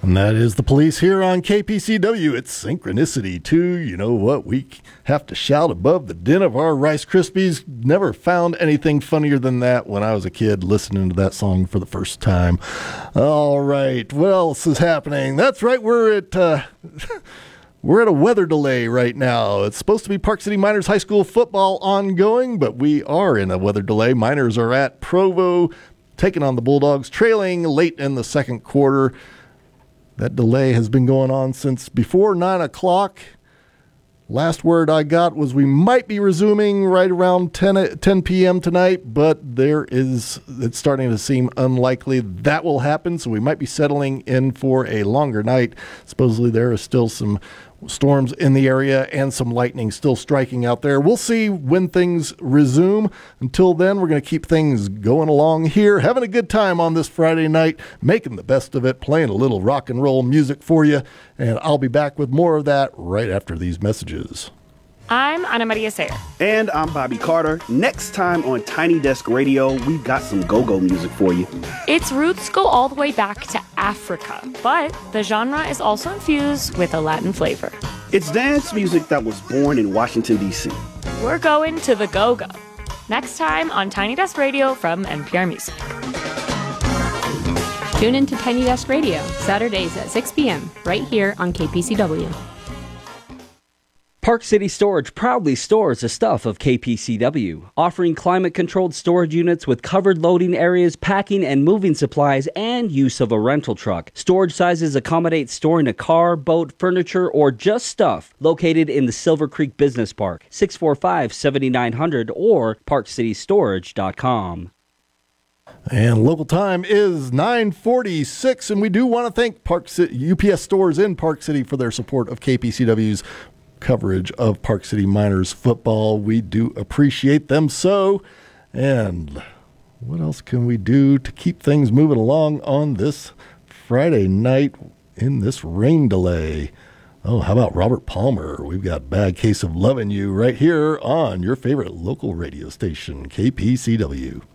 And that is the Police here on KPCW. It's Synchronicity too. You know what? We have to shout above the din of our Rice Krispies. Never found anything funnier than that when I was a kid listening to that song for the first time. All right. What else is happening? That's right. We're at a weather delay right now. It's supposed to be Park City Miners High School football ongoing, but we are in a weather delay. Miners are at Provo taking on the Bulldogs, trailing late in the second quarter. That delay has been going on since before 9 o'clock. Last word I got was we might be resuming right around 10 p.m. tonight, but it's starting to seem unlikely that will happen, so we might be settling in for a longer night. Supposedly there is still some storms in the area and some lightning still striking out there. We'll see when things resume. Until then, we're going to keep things going along here, having a good time on this Friday night, making the best of it, playing a little rock and roll music for you, and I'll be back with more of that right after these messages. I'm Ana Maria Sayer. And I'm Bobby Carter. Next time on Tiny Desk Radio, we've got some go-go music for you. Its roots go all the way back to Africa, but the genre is also infused with a Latin flavor. It's dance music that was born in Washington, D.C. We're going to the go-go. Next time on Tiny Desk Radio from NPR Music. Tune in to Tiny Desk Radio, Saturdays at 6 p.m., right here on KPCW. Park City Storage proudly stores the stuff of KPCW, offering climate-controlled storage units with covered loading areas, packing and moving supplies, and use of a rental truck. Storage sizes accommodate storing a car, boat, furniture, or just stuff. Located in the Silver Creek Business Park, 645-7900 or parkcitystorage.com. And local time is 9:46, and we do want to thank UPS Stores in Park City for their support of KPCW's coverage of Park City Miners football. We do appreciate them so. And what else can we do to keep things moving along on this Friday night in this rain delay? Oh, how about Robert Palmer? We've got Bad Case of Lovin' You right here on your favorite local radio station, KPCW.